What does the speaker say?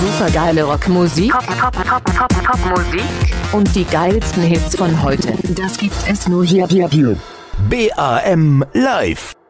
Supergeile Rockmusik. Top-Musik. Und die geilsten Hits von heute. Das gibt es nur hier. BAM Live.